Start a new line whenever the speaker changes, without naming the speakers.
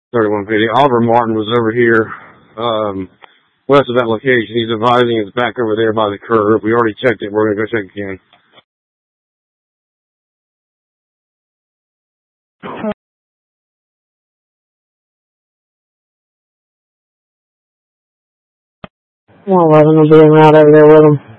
3150. Oliver Martin was over here, west of that location. He's advising it's back over there by the curve. We already checked it. We're going to go check again.
Well, 11 will be en route over there with him.